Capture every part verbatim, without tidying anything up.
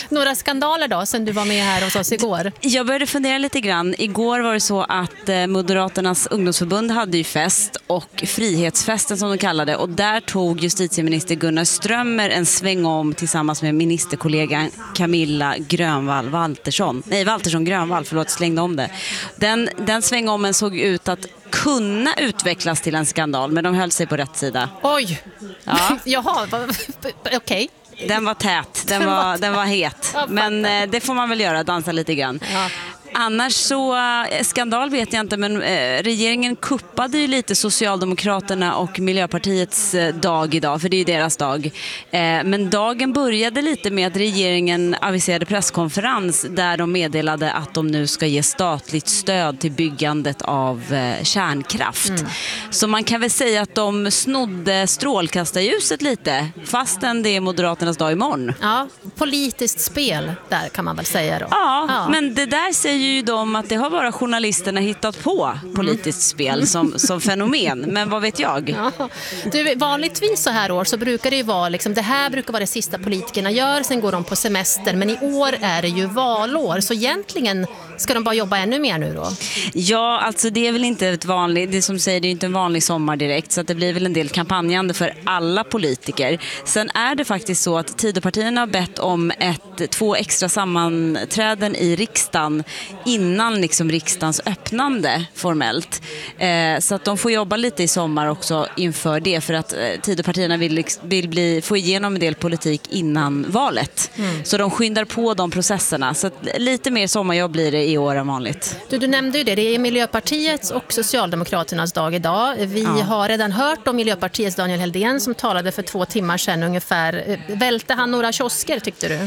Några skandaler då, sen du var med här hos oss igår? Jag började fundera lite grann. Igår var det så att eh, Moderaternas ungdomsförbund hade ju fest, och frihetsfesten som de kallade, och där tog justitieminister Gunnar Strömmer en sväng om tillsammans med ministerkollegan Camilla Grönvall Waltersson. Nej, Waltersson Grönvall, förlåt, slängde om det. Den, den svängommen såg ut att kunna utvecklas till en skandal, men de höll sig på rätt sida. Oj! Ja. Jaha, okej. Okay. Den var tät, den, den var, var den var het. Men eh, det får man väl göra, dansa lite grann. Ja. Annars så, eh, skandal vet jag inte, men eh, regeringen kuppade ju lite Socialdemokraterna och Miljöpartiets eh, dag idag, för det är ju deras dag. Eh, men dagen började lite med att regeringen aviserade presskonferens där de meddelade att de nu ska ge statligt stöd till byggandet av eh, kärnkraft. Mm. Så man kan väl säga att de snodde strålkastarljuset lite, fastän det är Moderaternas dag imorgon. Ja, politiskt spel där kan man väl säga då. Ja, ja. Men det där säger ju de att det har bara journalisterna hittat på politiskt spel som, som fenomen, men vad vet jag? Ja. Du, vanligtvis så här år så brukar det ju vara liksom, det här brukar vara det sista politikerna gör, sen går de på semester, men i år är det ju valår, så egentligen ska de bara jobba ännu mer nu då? Ja, alltså det är väl inte ett vanligt, det som säger, det är inte en vanlig sommar direkt, så att det blir väl en del kampanjande för alla politiker. Sen är det faktiskt så att Tidöpartierna har bett om ett, två extra sammanträden i riksdagen innan liksom riksdagens öppnande formellt. Eh, så att de får jobba lite i sommar också inför det, för att eh, Tidöpartierna vill, vill bli, få igenom en del politik innan valet. Mm. Så de skyndar på de processerna, så att lite mer sommarjobb blir det i år än vanligt. Du, du nämnde ju det, det är Miljöpartiets och Socialdemokraternas dag idag. Vi ja. har redan hört om Miljöpartiets Daniel Heldén som talade för två timmar sedan ungefär. Välte han några kiosker, tyckte du?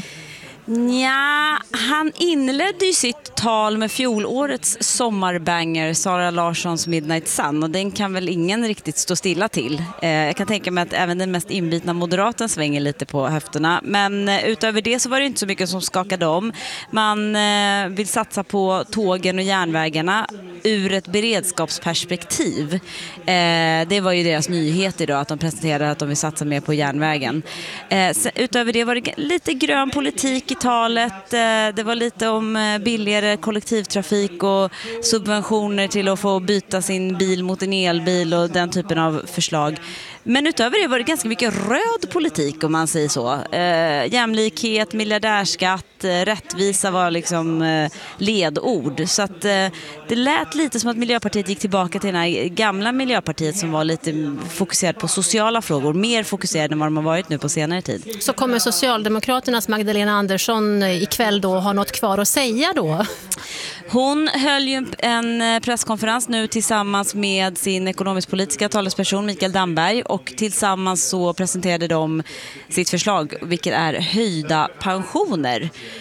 Ja, han inledde ju sitt tal med fjolårets sommarbanger Sara Larssons Midnight Sun, och den kan väl ingen riktigt stå stilla till. Eh, jag kan tänka mig att även den mest inbitna moderaten svänger lite på höfterna, men eh, utöver det så var det inte så mycket som skakade om. Man eh, vill satsa på tågen och järnvägarna ur ett beredskapsperspektiv. Eh, det var ju deras nyhet idag, att de presenterade att de vill satsa mer på järnvägen. Eh, så, utöver det var det lite grön politik i talet. Det var lite om billigare kollektivtrafik och subventioner till att få byta sin bil mot en elbil och den typen av förslag. Men utöver det var det ganska mycket röd politik, om man säger så. Eh, jämlikhet, miljardärskatt, eh, rättvisa var liksom eh, ledord. Så att eh, det lät lite som att Miljöpartiet gick tillbaka till den här gamla Miljöpartiet som var lite fokuserad på sociala frågor. Mer fokuserad än vad de har varit nu på senare tid. Så kommer Socialdemokraternas Magdalena Andersson ikväll då ha något kvar att säga då? Hon höll ju en presskonferens nu tillsammans med sin ekonomisk-politiska talesperson Mikael Damberg, och tillsammans så presenterade de sitt förslag, vilket är höjda pensioner.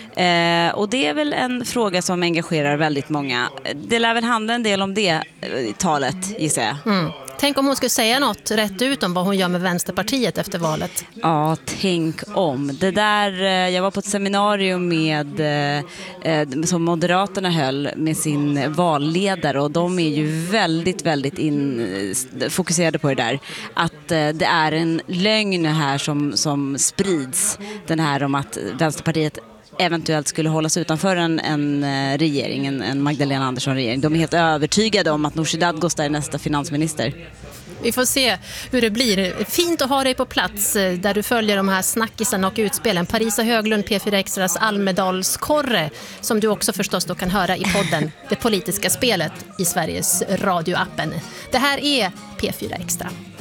Eh, och det är väl en fråga som engagerar väldigt många. Det lär väl handla en del om det i talet, gissar jag. Mm. Tänk om hon skulle säga något rätt ut om vad hon gör med Vänsterpartiet efter valet. Ja, tänk om. Det där, jag var på ett seminarium med, eh, som Moderaterna höll med sin valledare, och de är ju väldigt, väldigt in, fokuserade på det där. Att eh, det är en lögn här som, som sprids. Den här om att Vänsterpartiet eventuellt skulle hållas utanför en, en regering, en, en Magdalena Andersson-regering. De är helt övertygade om att Nooshi Dadgostar är nästa finansminister. Vi får se hur det blir. Fint att ha dig på plats där du följer de här snackisarna och utspelen. Parisa Höglund, P fyra Extras Almedalskorre, som du också förstås då kan höra i podden Det politiska spelet i Sveriges radioappen. Det här är P fyra Extra.